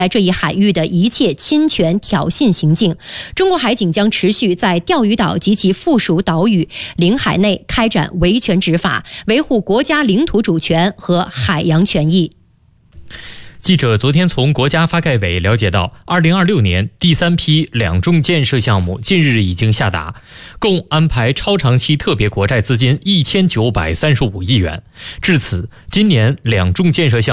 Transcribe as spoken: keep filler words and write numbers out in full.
这一海域的一切侵权挑衅行径。中国海警将持续在钓鱼岛及其附属岛屿领海内开展维权执法，维护国家领土主权和海洋权益。 记者昨天从国家发改委了解到，二零二六年第三批两重建设项目近日已经下达，共安排超长期特别国债资金一千九百三十五亿元。至此，今年两重建设项目